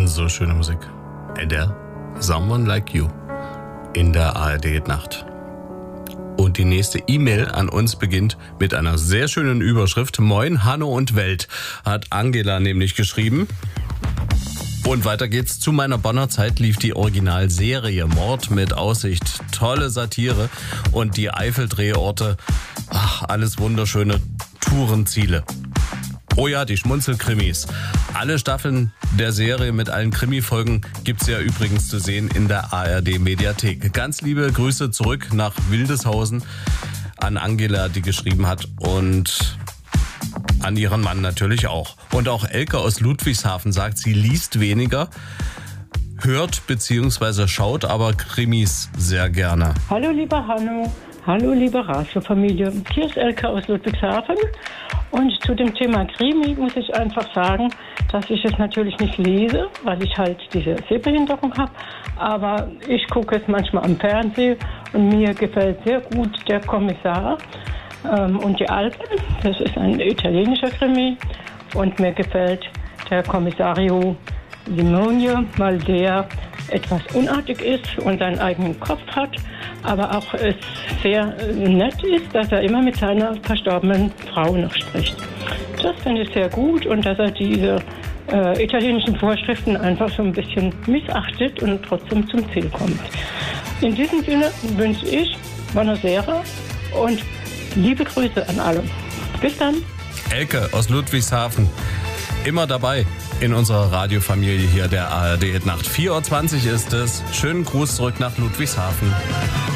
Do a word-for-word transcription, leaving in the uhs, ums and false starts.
So schöne Musik. Adele, Someone Like You in der A R D-Nacht. Und die nächste E-Mail an uns beginnt mit einer sehr schönen Überschrift. Moin, Hanno und Welt, hat Angela nämlich geschrieben. Und weiter geht's. Zu meiner Bonner Zeit lief die Originalserie Mord mit Aussicht. Tolle Satire und die Eifeldrehorte. Ach, alles wunderschöne Tourenziele. Oh ja, die Schmunzelkrimis. Alle Staffeln der Serie mit allen Krimifolgen gibt's ja übrigens zu sehen in der A R D-Mediathek. Ganz liebe Grüße zurück nach Wildeshausen an Angela, die geschrieben hat, und an ihren Mann natürlich auch. Und auch Elke aus Ludwigshafen sagt, sie liest weniger, hört bzw. schaut aber Krimis sehr gerne. Hallo lieber Hanno, hallo liebe Radio-Familie. Hier ist Elke aus Ludwigshafen. Und zu dem Thema Krimi muss ich einfach sagen, dass ich es natürlich nicht lese, weil ich halt diese Sehbehinderung habe. Aber ich gucke es manchmal am Fernsehen und mir gefällt sehr gut der Kommissar ähm, und die Alpen. Das ist ein italienischer Krimi. Und mir gefällt der Kommissario Limone, weil der etwas unartig ist und seinen eigenen Kopf hat, aber auch es sehr nett ist, dass er immer mit seiner verstorbenen Frau noch spricht. Das finde ich sehr gut, und dass er diese äh, italienischen Vorschriften einfach so ein bisschen missachtet und trotzdem zum Ziel kommt. In diesem Sinne wünsche ich Buonasera und liebe Grüße an alle. Bis dann. Elke aus Ludwigshafen, immer dabei in unserer Radiofamilie hier der A R D-Nacht. vier Uhr zwanzig ist es. Schönen Gruß zurück nach Ludwigshafen.